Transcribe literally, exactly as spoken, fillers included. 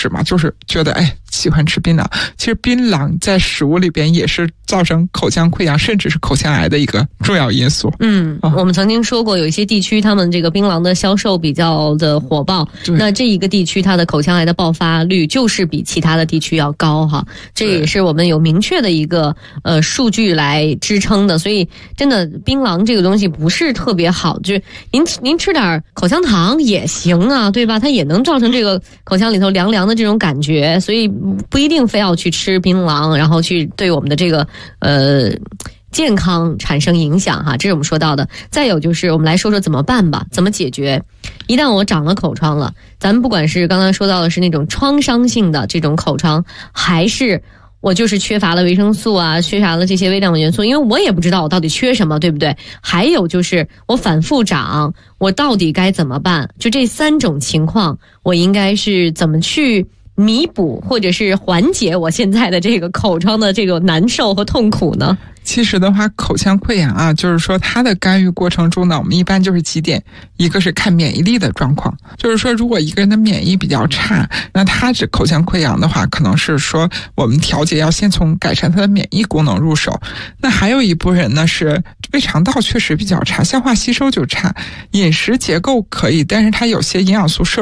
食嘛，就是觉得哎喜欢吃槟榔。其实槟榔在食物里边也是造成口腔溃疡甚至是口腔癌的一个重要因素。 嗯，哦、我们曾经说过，有一些地区他们这个槟榔的销售比较的火爆，那这一个地区它的口腔癌的爆发率就是比其他的地区要高哈，这也是我们有明确的一个呃数据来支撑的。所以真的槟榔这个东西不是特别好，就是您您吃点口香糖也行啊，对吧？它也能造成这个口腔里头凉凉的这种感觉，所以不一定非要去吃槟榔，然后去对我们的这个呃健康产生影响哈，这是我们说到的。再有就是我们来说说怎么办吧，怎么解决。一旦我长了口疮了，咱们不管是刚刚说到的是那种创伤性的这种口疮，还是我就是缺乏了维生素啊，缺乏了这些微量元素，因为我也不知道我到底缺什么，对不对？还有就是我反复长，我到底该怎么办？就这三种情况，我应该是怎么去弥补或者是缓解我现在的这个口疮的这个难受和痛苦呢？ 其实的话，口腔溃疡啊，就是说它的干预过程中呢，我们一般就是几点，一个是看免疫力的状况，就是说如果一个人的免疫比较差，那他这口腔溃疡的话，可能是说我们调节要先从改善他的免疫功能入手。那还有一部分人呢是胃肠道确实比较差，消化吸收就差，饮食结构可以，但是他有些营养素摄